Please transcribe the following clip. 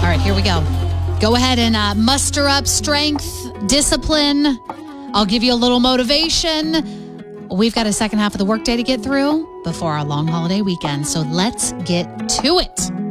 right, here we go. Go ahead and muster up strength, discipline. I'll give you a little motivation. We've got a second half of the workday to get through before our long holiday weekend. So let's get to it.